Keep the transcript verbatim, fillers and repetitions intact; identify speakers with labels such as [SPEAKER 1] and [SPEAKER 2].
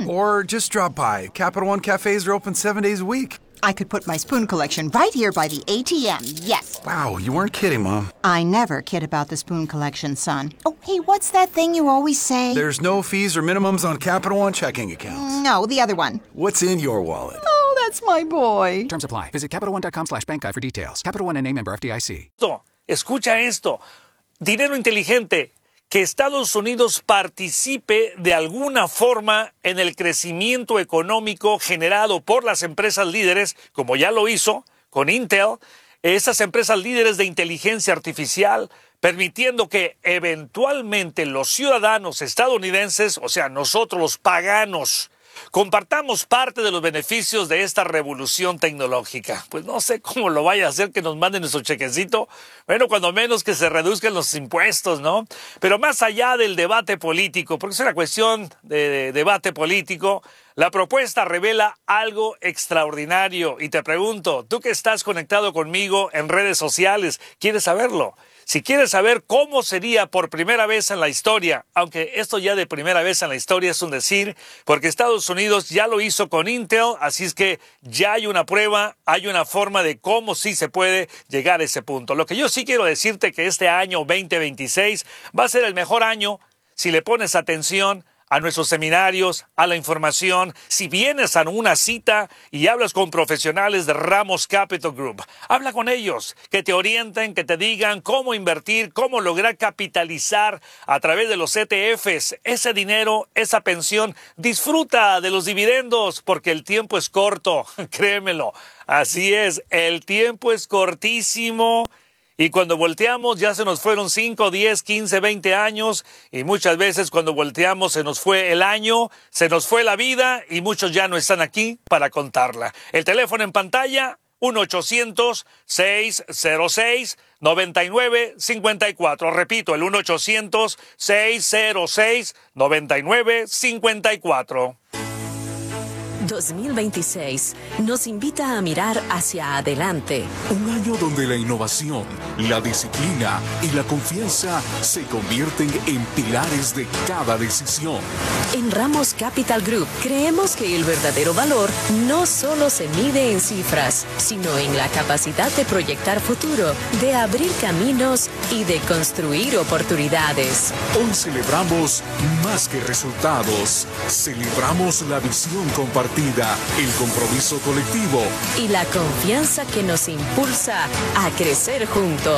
[SPEAKER 1] Or just drop by. Capital One cafes are open seven days a week.
[SPEAKER 2] I could put my spoon collection right here by the A T M, yes.
[SPEAKER 1] Wow, you weren't kidding, Mom.
[SPEAKER 2] I never kid about the spoon collection, son. Oh, hey, what's that thing you always say?
[SPEAKER 1] There's no fees or minimums on Capital One checking accounts.
[SPEAKER 2] No, the other one.
[SPEAKER 1] What's in your wallet?
[SPEAKER 2] Oh, that's my boy.
[SPEAKER 3] Terms apply. Visit CapitalOne.com slash bank guide for details. Capital One N A member F D I C.
[SPEAKER 4] Escucha esto. Dinero inteligente. Que Estados Unidos participe de alguna forma en el crecimiento económico generado por las empresas líderes, como ya lo hizo con Intel, esas empresas líderes de inteligencia artificial, permitiendo que eventualmente los ciudadanos estadounidenses, o sea, nosotros los paganos, compartamos parte de los beneficios de esta revolución tecnológica. Pues no sé cómo lo vaya a hacer que nos manden nuestro chequecito. Bueno, cuando menos que se reduzcan los impuestos, ¿no? Pero más allá del debate político, porque es una cuestión de, de debate político, la propuesta revela algo extraordinario. Y te pregunto, tú que estás conectado conmigo en redes sociales, ¿quieres saberlo? Si quieres saber cómo sería por primera vez en la historia, aunque esto ya de primera vez en la historia es un decir, porque Estados Unidos ya lo hizo con Intel, así es que ya hay una prueba, hay una forma de cómo sí se puede llegar a ese punto. Lo que yo sí quiero decirte que este año veinte veintiséis va a ser el mejor año si le pones atención a nuestros seminarios, a la información, si vienes a una cita y hablas con profesionales de Ramos Capital Group. Habla con ellos, que te orienten, que te digan cómo invertir, cómo lograr capitalizar a través de los E T Fs. Ese dinero, esa pensión, disfruta de los dividendos porque el tiempo es corto, créemelo. Así es, el tiempo es cortísimo. Y cuando volteamos ya se nos fueron cinco, diez, quince, veinte años y muchas veces cuando volteamos se nos fue el año, se nos fue la vida y muchos ya no están aquí para contarla. El teléfono en pantalla, uno ochocientos, seiscientos seis, noventa y nueve cincuenta y cuatro. Repito, el uno ochocientos, seiscientos seis, noventa y nueve cincuenta y cuatro.
[SPEAKER 5] dos mil veintiséis nos invita a mirar hacia adelante.
[SPEAKER 6] Un año donde la innovación, la disciplina y la confianza se convierten en pilares de cada decisión.
[SPEAKER 5] En Ramos Capital Group creemos que el verdadero valor no solo se mide en cifras, sino en la capacidad de proyectar futuro, de abrir caminos y de construir oportunidades.
[SPEAKER 6] Hoy celebramos más que resultados. Celebramos la visión compartida, el compromiso colectivo
[SPEAKER 5] y la confianza que nos impulsa a crecer juntos.